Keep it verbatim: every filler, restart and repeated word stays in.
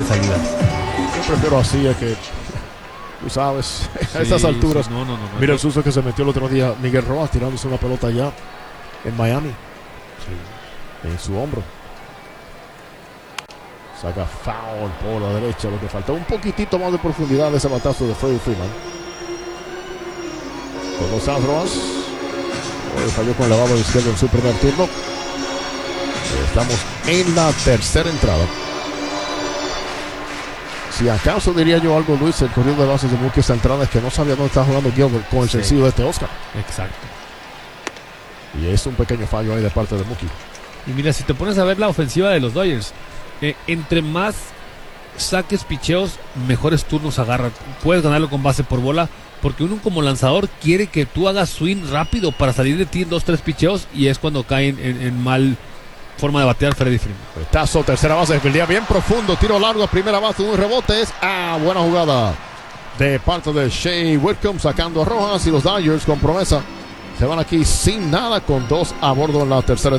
salidas. Yo prefiero así a que, tú sabes, a estas Sí, alturas. sí, no, no, no, no. Mira el susto que se metió el otro día Miguel Rojas tirándose una pelota allá en Miami, Sí. en su hombro. Saca foul por la derecha, lo que faltaba un poquitito más de profundidad de ese batazo de Freddie Freeman. Con los Astros, hoy falló con el lavado izquierdo en su primer turno. Estamos en la tercera entrada. Si acaso diría yo algo, Luis, el corrido de bases de Mookie esta entrada es que no sabía dónde estaba jugando Gilbert con el Sí. sencillo de este Oscar. Exacto. Y es un pequeño fallo ahí de parte de Mookie. Y mira, si te pones a ver la ofensiva de los Dodgers, eh, entre más saques picheos, mejores turnos agarran. Puedes ganarlo con base por bola, porque uno como lanzador quiere que tú hagas swing rápido para salir de ti en dos, tres picheos, y es cuando caen en, en mal forma de batear Freddie Freeman. Petazo, tercera base, el día bien profundo, tiro largo a primera base, un rebote es ah, buena jugada de parte de Shea Whitcomb sacando a Rojas, y los Dodgers con promesa se van aquí sin nada con dos a bordo en la tercera.